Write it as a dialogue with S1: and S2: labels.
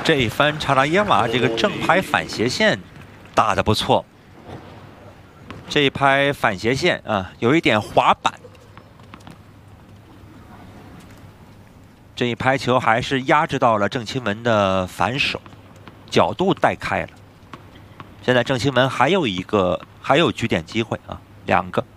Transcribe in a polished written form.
S1: 这一番查拉耶娃这个正拍反斜线打得不错，这一拍反斜线啊，有一点滑板。这一拍球还是压制到了郑钦文的反手，角度带开了。现在郑钦文还有举点机会啊，2个。